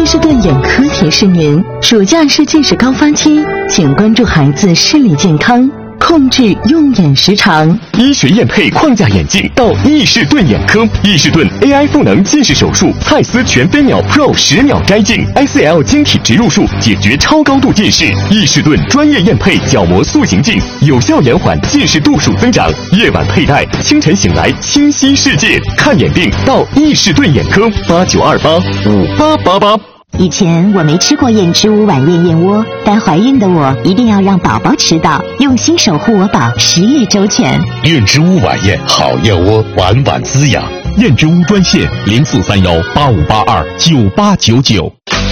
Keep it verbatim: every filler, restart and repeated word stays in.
士顿眼科提示您：暑假是近视高发期，请关注孩子视力健康，控制用眼时长。 医学验配框架眼镜到易士顿眼科，易士顿 A I 赋能近视手术，蔡司全飞秒 Pro 十秒摘镜 ，S L 晶体植入术解决超高度近视。易士顿专业验配角膜塑形镜，有效延缓近视度数增长。夜晚佩戴，清晨醒来清晰世界。看眼病到易士顿眼科，八九二八五八八八。 以前我没吃过燕之屋晚宴燕窝，但怀孕的我一定要让宝宝吃到，用心守护我宝，十月周全。 燕之屋晚宴好燕窝，晚晚滋养。燕之屋专线零四三幺八五八二九八九九。